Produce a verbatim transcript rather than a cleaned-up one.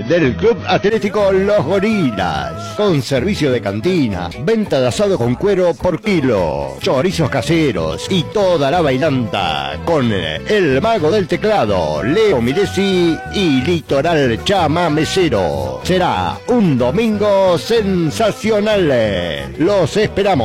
del Club Atlético Los Gorilas, con servicio de cantina, venta de asado con cuero por kilo, chorizos caseros y toda la bailanta, con el mago del teclado, Leo Milesi y Litoral Chama Mesero. Será un domingo sensacional. Los esperamos.